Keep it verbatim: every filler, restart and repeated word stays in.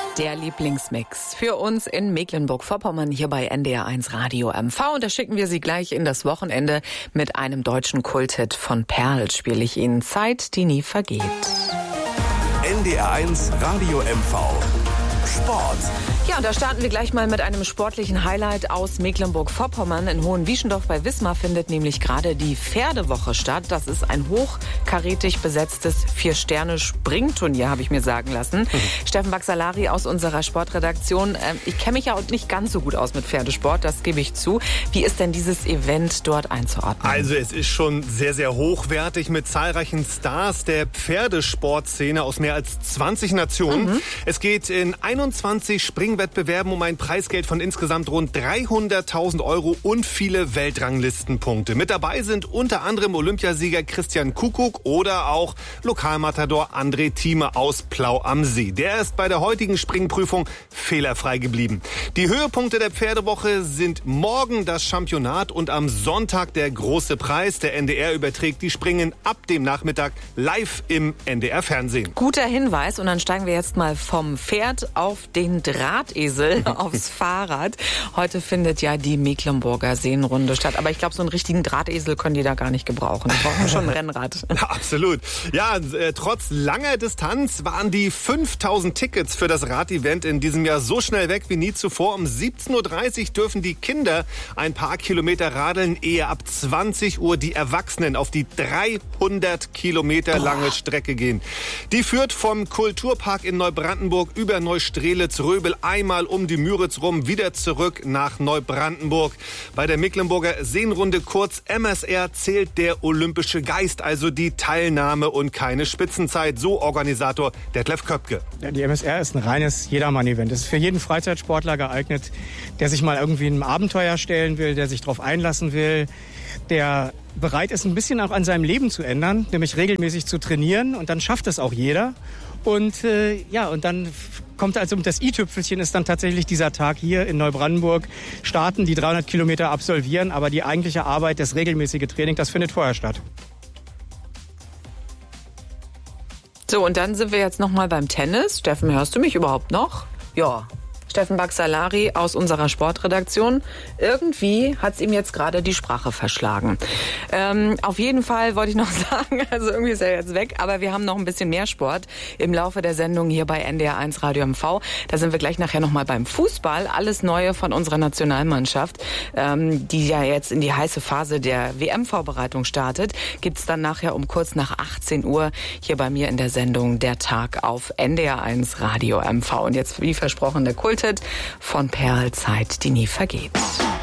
Der Lieblingsmix für uns in Mecklenburg-Vorpommern hier bei N D R eins Radio M V. Und da schicken wir Sie gleich in das Wochenende mit einem deutschen Kulthit von Perl. Spiele ich Ihnen Zeit, die nie vergeht. N D R eins Radio M V. Sport. Ja, und da starten wir gleich mal mit einem sportlichen Highlight aus Mecklenburg-Vorpommern. In Hohenwieschendorf bei Wismar findet nämlich gerade die Pferdewoche statt. Das ist ein hochkarätig besetztes Vier-Sterne-Springturnier, habe ich mir sagen lassen. Mhm. Steffen Baxalari aus unserer Sportredaktion. Ich kenne mich ja auch nicht ganz so gut aus mit Pferdesport, das gebe ich zu. Wie ist denn dieses Event dort einzuordnen? Also es ist schon sehr, sehr hochwertig mit zahlreichen Stars der Pferdesportszene aus mehr als zwanzig Nationen. Mhm. Es geht in einundzwanzig Springwettbewerben um ein Preisgeld von insgesamt rund dreihunderttausend Euro und viele Weltranglistenpunkte. Mit dabei sind unter anderem Olympiasieger Christian Kuckuck oder auch Lokalmatador André Thieme aus Plau am See. Der ist bei der heutigen Springprüfung fehlerfrei geblieben. Die Höhepunkte der Pferdewoche sind morgen das Championat und am Sonntag der große Preis. Der N D R überträgt die Springen ab dem Nachmittag live im N D R-Fernsehen. Guter Hinweis. Und dann steigen wir jetzt mal vom Pferd auf den Drahtesel, aufs Fahrrad. Heute findet ja die Mecklenburger Seenrunde statt. Aber ich glaube, so einen richtigen Drahtesel können die da gar nicht gebrauchen. Die brauchen schon ein Rennrad. Ja, absolut. Ja, äh, trotz langer Distanz waren die fünftausend Tickets für das Radevent in diesem Jahr so schnell weg wie nie zuvor. Um siebzehn Uhr dreißig dürfen die Kinder ein paar Kilometer radeln, ehe ab zwanzig Uhr die Erwachsenen auf die dreihundert Kilometer lange Boah. Strecke gehen. Die führt vom Kulturpark in Neubrandenburg über Neustrelitz, Röbel, einmal um die Müritz rum, wieder zurück nach Neubrandenburg. Bei der Mecklenburger Seenrunde, kurz M S R, zählt der olympische Geist, also die Teilnahme und keine Spitzenzeit. So Organisator Detlef Köpke. Ja, die M S R ist ein reines Jedermann-Event. Es ist für jeden Freizeitsportler geeignet, der sich mal irgendwie einem Abenteuer stellen will, der sich darauf einlassen will, der bereit ist, ein bisschen auch an seinem Leben zu ändern, nämlich regelmäßig zu trainieren. Und dann schafft es auch jeder. Und äh, ja, und dann kommt also das i-Tüpfelchen ist dann tatsächlich dieser Tag hier in Neubrandenburg. Starten, die dreihundert Kilometer absolvieren, aber die eigentliche Arbeit, das regelmäßige Training, das findet vorher statt. So, und dann sind wir jetzt noch mal beim Tennis. Steffen, hörst du mich überhaupt noch? Ja. Steffen Baxalari aus unserer Sportredaktion. Irgendwie hat es ihm jetzt gerade die Sprache verschlagen. Ähm, auf jeden Fall wollte ich noch sagen, also irgendwie ist er jetzt weg, aber wir haben noch ein bisschen mehr Sport im Laufe der Sendung hier bei N D R eins Radio M V. Da sind wir gleich nachher noch mal beim Fußball. Alles Neue von unserer Nationalmannschaft, ähm, die ja jetzt in die heiße Phase der W M-Vorbereitung startet, gibt's dann nachher um kurz nach achtzehn Uhr hier bei mir in der Sendung Der Tag auf N D R eins Radio M V. Und jetzt, wie versprochen, der Kult von Perl, Zeit, die nie vergeht.